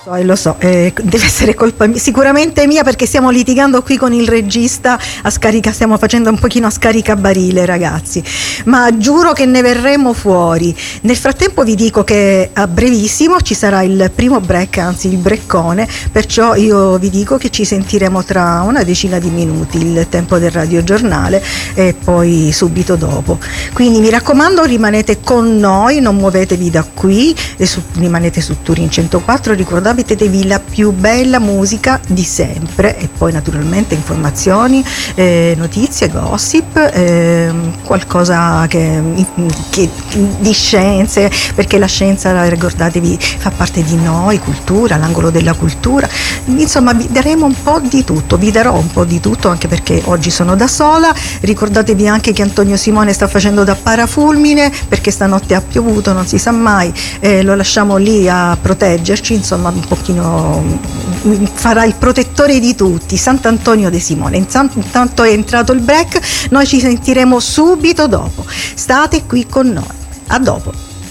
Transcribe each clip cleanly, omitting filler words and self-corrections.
Lo so, deve essere colpa mia, sicuramente mia, perché stiamo litigando qui con il regista stiamo facendo un pochino a scaricabarile, ragazzi, ma giuro che ne verremo fuori. Nel frattempo vi dico che a brevissimo ci sarà il primo break, anzi il breccone, perciò io vi dico che ci sentiremo tra una decina di minuti, il tempo del radiogiornale, e poi subito dopo. Quindi mi raccomando, rimanete con noi, non muovetevi da qui, rimanete su Turin 104, ricordatevi la più bella musica di sempre, e poi naturalmente informazioni, notizie, gossip, qualcosa che di scienze, perché la scienza, ricordatevi, fa parte di noi, cultura, l'angolo della cultura, insomma vi daremo un po' di tutto, vi darò un po' di tutto, anche perché oggi sono da sola. Ricordatevi anche che Antonio Simone sta facendo da parafulmine, perché stanotte ha piovuto, non si sa mai, lo lasciamo lì a proteggerci, insomma un pochino farà il protettore di tutti, Sant'Antonio De Simone. Intanto è entrato il break, noi ci sentiremo subito dopo, state qui con noi, a dopo.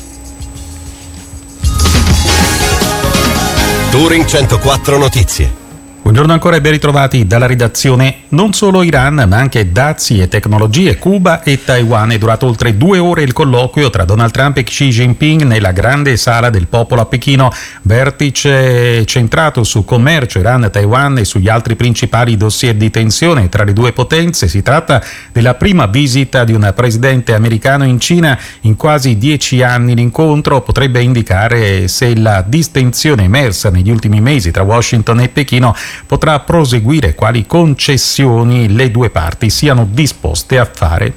Turin 104 Notizie. Buongiorno ancora e ben ritrovati dalla redazione. Non solo Iran, ma anche dazi e tecnologie, Cuba e Taiwan. È durato oltre 2 ore il colloquio tra Donald Trump e Xi Jinping nella grande sala del popolo a Pechino. Vertice centrato su commercio, Iran, Taiwan e sugli altri principali dossier di tensione tra le due potenze. Si tratta della prima visita di un presidente americano in Cina in quasi 10 anni. L'incontro potrebbe indicare se la distensione emersa negli ultimi mesi tra Washington e Pechino potrà proseguire, quali concessioni le due parti siano disposte a fare.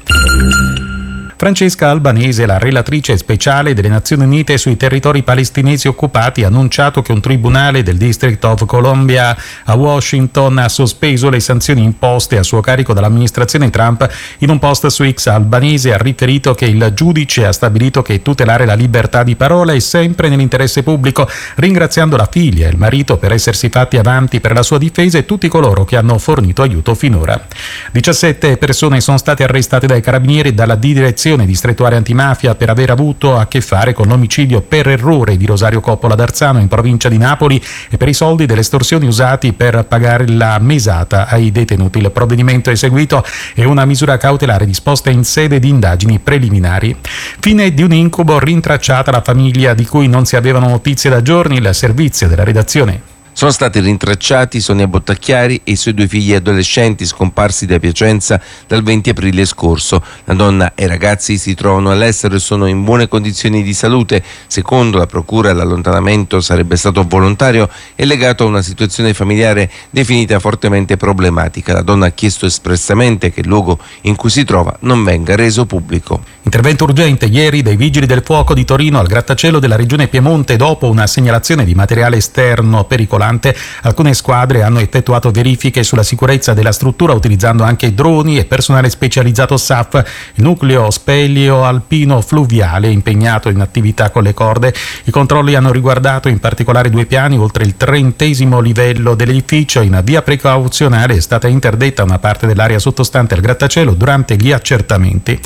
Francesca Albanese, la relatrice speciale delle Nazioni Unite sui territori palestinesi occupati, ha annunciato che un tribunale del District of Columbia a Washington ha sospeso le sanzioni imposte a suo carico dall'amministrazione Trump. In un post su X, Albanese ha riferito che il giudice ha stabilito che tutelare la libertà di parola è sempre nell'interesse pubblico, ringraziando la figlia e il marito per essersi fatti avanti per la sua difesa e tutti coloro che hanno fornito aiuto finora. 17 persone sono state arrestate dai carabinieri e dalla direzione distrettuale antimafia per aver avuto a che fare con l'omicidio per errore di Rosario Coppola d'Arzano in provincia di Napoli e per i soldi delle estorsioni usati per pagare la mesata ai detenuti. Il provvedimento eseguito è una misura cautelare disposta in sede di indagini preliminari. Fine di un incubo, rintracciata la famiglia di cui non si avevano notizie da giorni. Il servizio della redazione. Sono stati rintracciati Sonia Bottacchiari e i suoi 2 figli adolescenti scomparsi da Piacenza dal 20 aprile scorso. La donna e i ragazzi si trovano all'estero e sono in buone condizioni di salute. Secondo la procura, l'allontanamento sarebbe stato volontario e legato a una situazione familiare definita fortemente problematica. La donna ha chiesto espressamente che il luogo in cui si trova non venga reso pubblico. Intervento urgente ieri dei Vigili del Fuoco di Torino al grattacielo della regione Piemonte dopo una segnalazione di materiale esterno pericolante. Alcune squadre hanno effettuato verifiche sulla sicurezza della struttura utilizzando anche droni e personale specializzato SAF. Il nucleo speleo alpino fluviale è impegnato in attività con le corde. I controlli hanno riguardato in particolare 2 piani oltre il 30° livello dell'edificio. In via precauzionale è stata interdetta una parte dell'area sottostante al grattacielo durante gli accertamenti.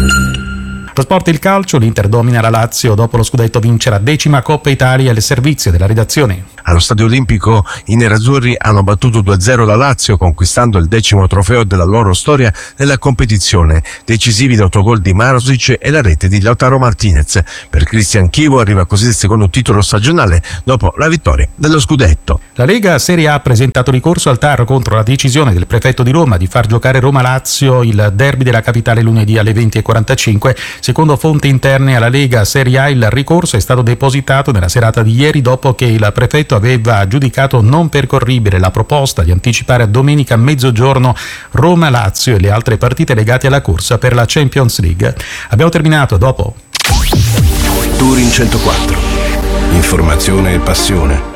Lo sport, il calcio, l'Inter domina la Lazio, dopo lo scudetto vince la 10ª Coppa Italia. Il servizio della redazione. Allo Stadio Olimpico i nerazzurri hanno battuto 2-0 la Lazio, conquistando il 10° trofeo della loro storia nella competizione. Decisivi l'autogol di Marošić e la rete di Lautaro Martinez. Per Cristian Chivo arriva così il secondo titolo stagionale dopo la vittoria dello scudetto. La Lega Serie A ha presentato ricorso al TAR contro la decisione del prefetto di Roma di far giocare Roma-Lazio, il derby della capitale, lunedì alle 20:45. Secondo fonti interne alla Lega Serie A, il ricorso è stato depositato nella serata di ieri dopo che il prefetto aveva giudicato non percorribile la proposta di anticipare a domenica a mezzogiorno Roma-Lazio e le altre partite legate alla corsa per la Champions League. Abbiamo terminato, dopo. Turin 104. Informazione e passione.